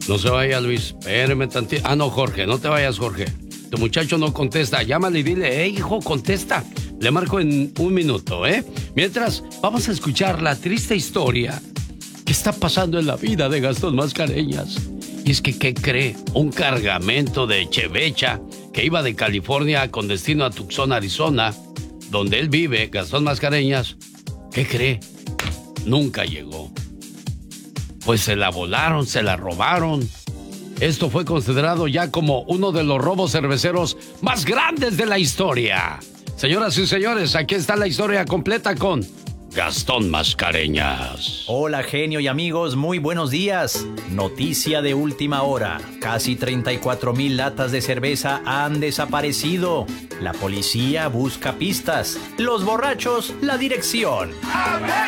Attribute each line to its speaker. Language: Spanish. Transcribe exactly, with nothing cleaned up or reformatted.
Speaker 1: No se vaya, Luis. Espérame tantito. Ah, no, Jorge. No te vayas, Jorge. Tu muchacho no contesta. Llámale y dile, hey, hijo, contesta. Le marco en un minuto, ¿eh? Mientras, vamos a escuchar la triste historia que está pasando en la vida de Gastón Mascareñas. Y es que, ¿qué cree? Un cargamento de chevecha que iba de California con destino a Tucson, Arizona, donde él vive, Gastón Mascareñas. ¿Qué cree? Nunca llegó. Pues se la volaron, se la robaron. Esto fue considerado ya como uno de los robos cerveceros más grandes de la historia. Señoras y señores, aquí está la historia completa con Gastón Mascareñas.
Speaker 2: Hola, genio y amigos, muy buenos días. Noticia de última hora. Casi treinta y cuatro mil latas de cerveza han desaparecido. La policía busca pistas. Los borrachos, la dirección.